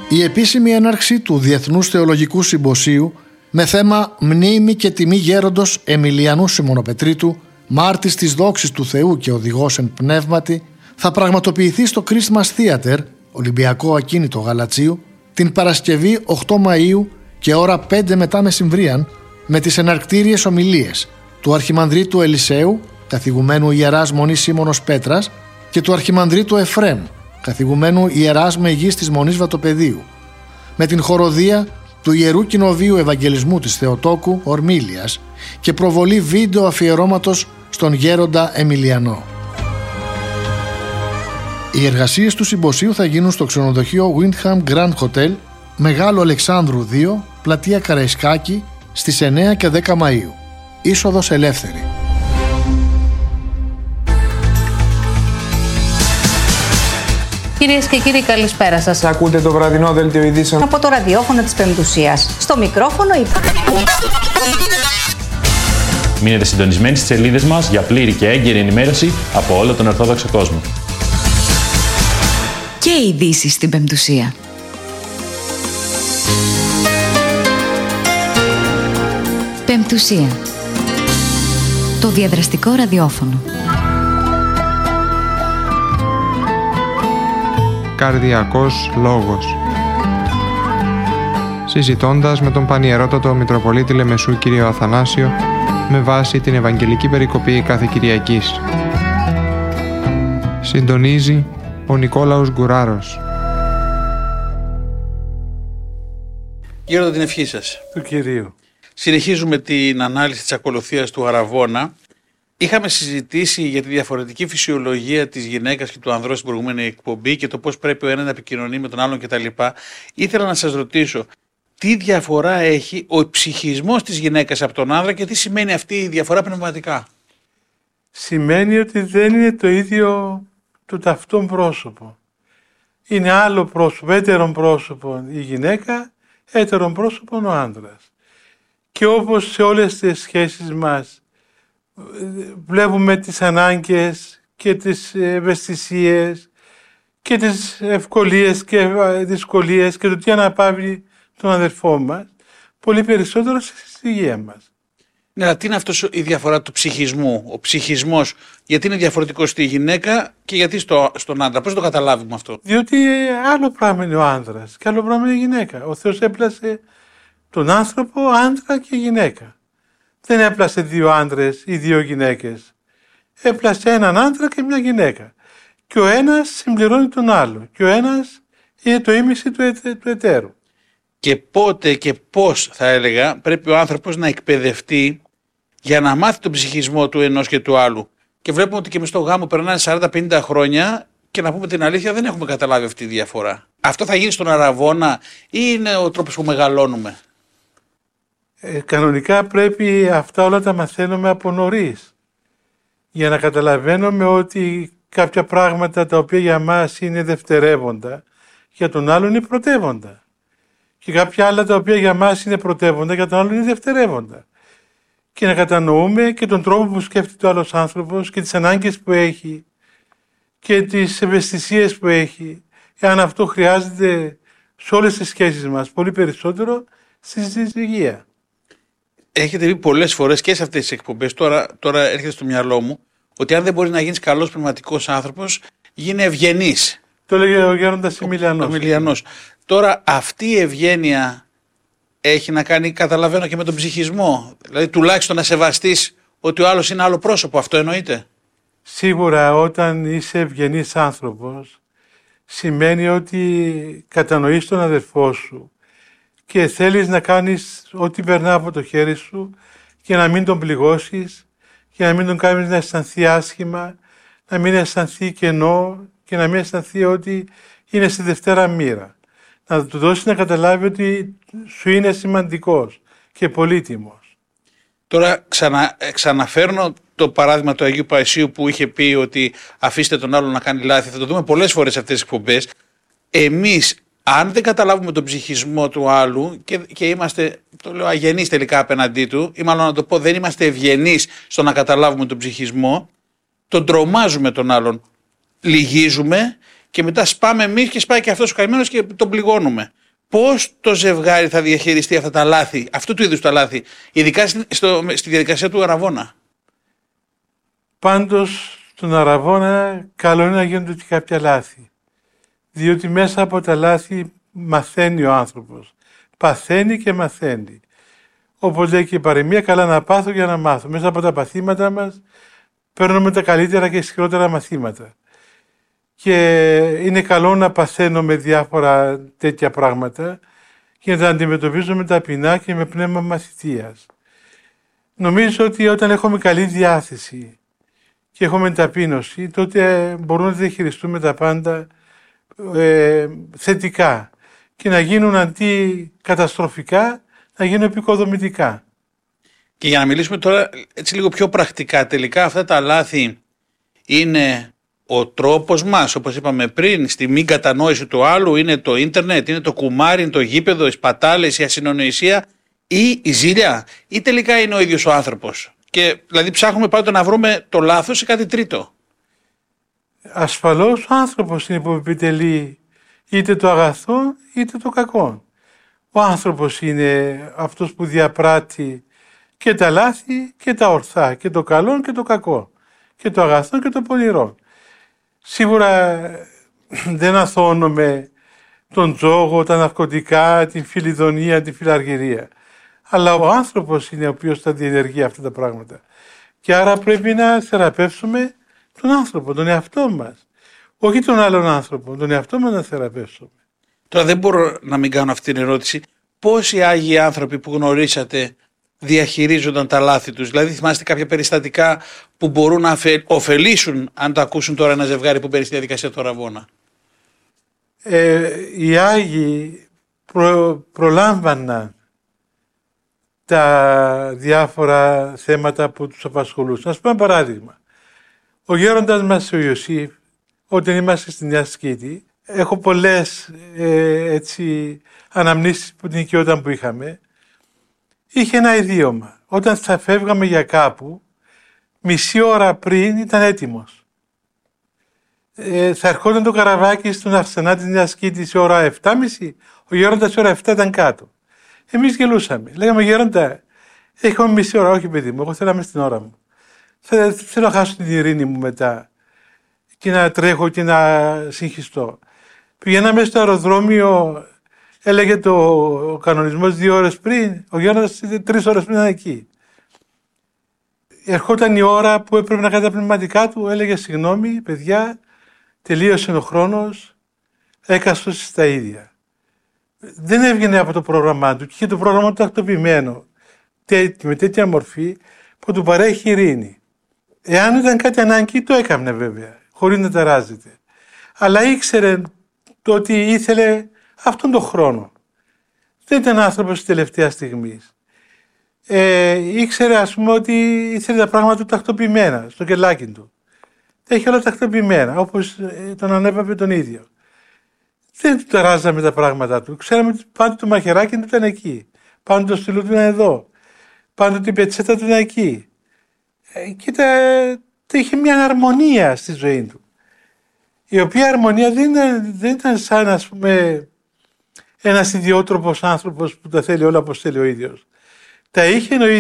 Η επίσημη έναρξη του Διεθνούς Θεολογικού Συμποσίου με θέμα «Μνήμη και τιμή γέροντος Εμιλιανού Σιμωνοπετρίτου, μάρτης της δόξης του Θεού και οδηγός εν πνεύματι» θα πραγματοποιηθεί στο Christmas Theater, Ολυμπιακό Ακίνητο Γαλατσίου, την Παρασκευή 8 Μαΐου και ώρα 5 μετά μεσημβρίαν, με τις εναρκτήριες ομιλίες του Αρχιμανδρίτου Ελισέου, καθηγουμένου Ιεράς Μονής Σίμωνος Πέτρας, και του Αρχιμανδρίτου Εφρέμ, καθηγουμένου Ιεράς Μεγής της Μονής Βατοπεδίου, με την χοροδία του Ιερού Κοινοβείου Ευαγγελισμού της Θεοτόκου Ορμήλιας και προβολή βίντεο αφιερώματος στον γέροντα Εμιλιανό. Οι εργασίες του συμποσίου θα γίνουν στο ξενοδοχείο Windham Grand Hotel, Μεγάλο Αλεξάνδρου 2, πλατεία Καραϊσκάκη, στις 9 και 10 Μαΐου. Είσοδος ελεύθερη. Κυρίες και κύριοι, καλησπέρα σας. Ακούτε το βραδινό δελτίο ειδήσεων από το ραδιόφωνο της Πεμπτουσίας. Στο μικρόφωνο Μείνετε συντονισμένοι στις σελίδες μας για πλήρη και έγκαιρη ενημέρωση από όλο τον Ορθόδοξο κόσμο. Και ειδήσεις στην Πεμπτουσία. Πεμπτουσία. Το διαδραστικό ραδιόφωνο. Καρδιακός λόγος. Συζητώντας με τον Πανιερότατο Μητροπολίτη Λεμεσού κύριο Αθανάσιο με βάση την Ευαγγελική Περικοπή κάθε Κυριακής. Συντονίζει ο Νικόλαος Γκουράρος. Γέροντα, την ευχή σας. Του Κυρίου. Συνεχίζουμε την ανάλυση της ακολουθίας του Αραβώνα. Είχαμε συζητήσει για τη διαφορετική φυσιολογία της γυναίκας και του ανδρός στην προηγούμενη εκπομπή και το πώς πρέπει ο ένας να επικοινωνεί με τον άλλον κτλ. Ήθελα να σας ρωτήσω, τι διαφορά έχει ο ψυχισμός της γυναίκας από τον άνδρα και τι σημαίνει αυτή η διαφορά πνευματικά? Σημαίνει ότι δεν είναι το ίδιο το ταυτόν πρόσωπο. Είναι άλλο πρόσωπο, έτερον πρόσωπο η γυναίκα, έτερον πρόσωπο ο άνδρας. Και όπως σε όλες τις σχέσεις μας βλέπουμε τις ανάγκες και τις ευαισθησίες και τις ευκολίες και δυσκολίες και το τι αναπαύει τον αδερφό μας, πολύ περισσότερο στη υγεία μας. Ναι, αλλά τι είναι αυτό η διαφορά του ψυχισμού, ο ψυχισμός, γιατί είναι διαφορετικό στη γυναίκα και γιατί στον άντρα? Πώς το καταλάβουμε αυτό? Διότι άλλο πράγμα είναι ο άνδρας και άλλο πράγμα είναι η γυναίκα. Ο Θεός έπλασε τον άνθρωπο άντρα και γυναίκα. Δεν έπλασε δύο άντρες ή δύο γυναίκες. Έπλασε έναν άντρα και μια γυναίκα. Και ο ένας συμπληρώνει τον άλλο. Και ο ένας είναι το ήμιση του εταίρου. Και πότε και πώς, θα έλεγα, πρέπει ο άνθρωπος να εκπαιδευτεί για να μάθει τον ψυχισμό του ενός και του άλλου? Και βλέπουμε ότι και εμείς στο γάμο περνάνε 40-50 χρόνια και να πούμε την αλήθεια δεν έχουμε καταλάβει αυτή τη διαφορά. Αυτό θα γίνει στον Αραβώνα ή είναι ο τρόπος που μεγαλώνουμε? Κανονικά πρέπει αυτά όλα τα μαθαίνουμε από νωρίς. Για να καταλαβαίνουμε ότι κάποια πράγματα τα οποία για μας είναι δευτερεύοντα, για τον άλλον είναι πρωτεύοντα. Και κάποια άλλα τα οποία για μας είναι πρωτεύοντα, για τον άλλον είναι δευτερεύοντα. Και να κατανοούμε και τον τρόπο που σκέφτεται ο άλλος άνθρωπος και τις ανάγκες που έχει και τις ευαισθησίες που έχει, εάν αυτό χρειάζεται σε όλες τις σχέσεις μας, πολύ περισσότερο στη συζυγία. Έχετε πει πολλές φορές και σε αυτές τις εκπομπές, τώρα έρχεται στο μυαλό μου, ότι αν δεν μπορεί να γίνεις καλός πνευματικός άνθρωπος, γίνε ευγενής. Το έλεγε ο γέροντας Εμιλιανός. Τώρα αυτή η ευγένεια έχει να κάνει, καταλαβαίνω, και με τον ψυχισμό. Δηλαδή τουλάχιστον να σεβαστείς ότι ο άλλος είναι άλλο πρόσωπο. Αυτό εννοείται? Σίγουρα όταν είσαι ευγενής άνθρωπος, σημαίνει ότι κατανοείς τον αδερφό σου και θέλεις να κάνεις ό,τι περνά από το χέρι σου για να μην τον πληγώσεις, για να μην τον κάνεις να αισθανθεί άσχημα, να μην αισθανθεί κενό και να μην αισθανθεί ότι είναι στη δευτέρα μοίρα. Να του δώσεις να καταλάβει ότι σου είναι σημαντικός και πολύτιμος. Τώρα ξαναφέρνω το παράδειγμα του Αγίου Παϊσίου που είχε πει ότι αφήστε τον άλλον να κάνει λάθη. Θα το δούμε πολλές φορές σε αυτές τις εκπομπές. Εμείς, αν δεν καταλάβουμε τον ψυχισμό του άλλου και είμαστε, το λέω, αγενείς τελικά απέναντί του, ή μάλλον να το πω, δεν είμαστε ευγενείς στο να καταλάβουμε τον ψυχισμό, τον τρομάζουμε τον άλλον, λυγίζουμε και μετά σπάμε εμείς και σπάει και αυτός ο καημένος και τον πληγώνουμε. Πώς το ζευγάρι θα διαχειριστεί αυτά τα λάθη, αυτού του είδους τα λάθη, ειδικά στη διαδικασία του αραβώνα? Πάντως στον αραβώνα καλό είναι να γίνονται και κάποια λάθη. Διότι μέσα από τα λάθη μαθαίνει ο άνθρωπος. Παθαίνει και μαθαίνει. Όπως λέει και η παροιμία, καλά να πάθω για να μάθω. Μέσα από τα παθήματα μας παίρνουμε τα καλύτερα και ισχυρότερα μαθήματα. Και είναι καλό να παθαίνουμε διάφορα τέτοια πράγματα και να τα αντιμετωπίζουμε ταπεινά και με πνεύμα μαθητείας. Νομίζω ότι όταν έχουμε καλή διάθεση και έχουμε ταπείνωση, τότε μπορούμε να διαχειριστούμε τα πάντα θετικά και να γίνουν αντί καταστροφικά, να γίνουν επικοδομητικά. Και για να μιλήσουμε τώρα έτσι λίγο πιο πρακτικά, τελικά αυτά τα λάθη είναι ο τρόπος μας, όπως είπαμε πριν, στη μη κατανόηση του άλλου, είναι το ίντερνετ, είναι το κουμάρι, είναι το γήπεδο, οι σπατάλες, η ασυνονοησία ή η ζήλια, ή τελικά είναι ο ίδιος ο άνθρωπος? Και δηλαδή ψάχνουμε πάντοτε να βρούμε το λάθος σε κάτι τρίτο. Ασφαλώς ο άνθρωπος είναι που επιτελεί είτε το αγαθό είτε το κακό. Ο άνθρωπος είναι αυτός που διαπράττει και τα λάθη και τα ορθά, και το καλό και το κακό, και το αγαθό και το πονηρό. Σίγουρα δεν αθώνομαι τον τζόγο, τα ναρκωτικά, την φιλιδονία, την φιλαργυρία. Αλλά ο άνθρωπος είναι ο οποίος θα διενεργεί αυτά τα πράγματα. Και άρα πρέπει να θεραπεύσουμε τον άνθρωπο, τον εαυτό μας. Όχι τον άλλον άνθρωπο, τον εαυτό μας να θεραπεύσουμε. Τώρα δεν μπορώ να μην κάνω αυτή την ερώτηση. Πόσοι Άγιοι άνθρωποι που γνωρίσατε διαχειρίζονταν τα λάθη τους? Δηλαδή θυμάστε κάποια περιστατικά που μπορούν να ωφελήσουν αν το ακούσουν τώρα ένα ζευγάρι που μπαίνει στη διαδικασία του αραβώνα? Οι Άγιοι προλάμβαναν τα διάφορα θέματα που τους απασχολούσαν. Ας πούμε ένα παράδειγμα. Ο γέροντας μας ο Ιωσήφ, όταν είμαστε στη Νέα Σκήτη, έχω πολλές αναμνήσεις από την οικειότητα που είχαμε, είχε ένα ιδίωμα. Όταν θα φεύγαμε για κάπου, μισή ώρα πριν ήταν έτοιμος. Θα ερχόταν το καραβάκι στον Αρσενά της Νέας Σκήτης σε ώρα 7.30, ο γέροντας ώρα 7 ήταν κάτω. Εμείς γελούσαμε. Λέγαμε, γέροντα, έχουμε μισή ώρα. Όχι, παιδί μου, εγώ θέλω να είμαι στην ώρα μου. Θέλω να χάσω την ειρήνη μου μετά και να τρέχω και να συγχυστώ. Πηγαίναμε στο αεροδρόμιο, έλεγε ο κανονισμός 2 ώρες πριν, ο γέροντας 3 ώρες πριν ήταν εκεί. Ερχόταν η ώρα που έπρεπε να κάνει τα πνευματικά του, έλεγε συγγνώμη, παιδιά, τελείωσε ο χρόνος, έκαστος στα ίδια. Δεν έβγαινε από το πρόγραμμά του και είχε το πρόγραμμα του τακτοποιημένο με τέτοια μορφή που του παρέχει ειρήνη. Εάν ήταν κάτι ανάγκη, το έκανε βέβαια, χωρίς να ταράζεται. Αλλά ήξερε το ότι ήθελε αυτόν τον χρόνο. Δεν ήταν άνθρωπος της τελευταίας στιγμής. Ήξερε, ας πούμε, ότι ήθελε τα πράγματα του τακτοποιημένα, στο κελάκι του. Τα είχε όλα τακτοποιημένα, όπως τον ανέπαπε τον ίδιο. Δεν του ταράζαμε τα πράγματα του. Ξέραμε ότι πάντοτε το μαχαιράκι του ήταν εκεί. Πάντοτε το στυλό του ήταν εδώ. Πάντοτε η πετσέτα του ήταν εκεί. Και είχε μια αρμονία στη ζωή του. Η οποία αρμονία δεν ήταν σαν, ας πούμε, ένας ιδιότροπος άνθρωπος που τα θέλει όλα όπως θέλει ο ίδιος. Τα είχε ο